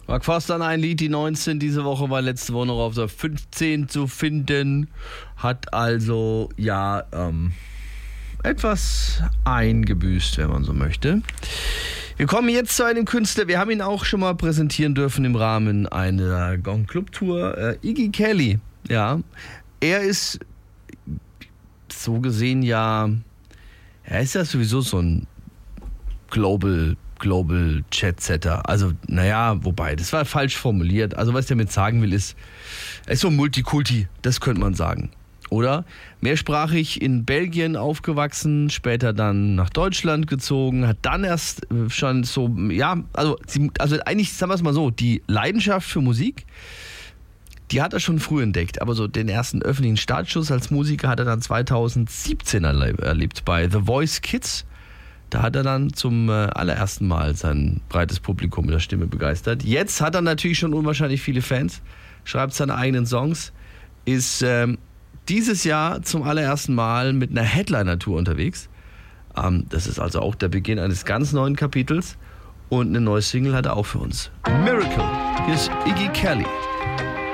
Mark Forster, ein Lied, die 19 diese Woche war letzte Woche noch auf der 15 zu finden. Hat also, etwas eingebüßt, wenn man so möchte. Wir kommen jetzt zu einem Künstler, wir haben ihn auch schon mal präsentieren dürfen im Rahmen einer Gong Club Tour. Iggy Kelly, ja. Er ist so gesehen er ist ja sowieso so ein Global Chat-Setter. Also, wobei, das war falsch formuliert. Also, was ich damit sagen will, ist, er ist so Multikulti, das könnte man sagen. Oder? Mehrsprachig in Belgien aufgewachsen, später dann nach Deutschland gezogen, hat dann erst schon so, also eigentlich, sagen wir es mal so, die Leidenschaft für Musik, die hat er schon früh entdeckt, aber so den ersten öffentlichen Startschuss als Musiker hat er dann 2017 erlebt bei The Voice Kids. Da hat er dann zum allerersten Mal sein breites Publikum mit der Stimme begeistert. Jetzt hat er natürlich schon unwahrscheinlich viele Fans, schreibt seine eigenen Songs, ist dieses Jahr zum allerersten Mal mit einer Headliner-Tour unterwegs. Das ist also auch der Beginn eines ganz neuen Kapitels. Und eine neue Single hat er auch für uns. Miracle. Hier ist Iggy Kelly.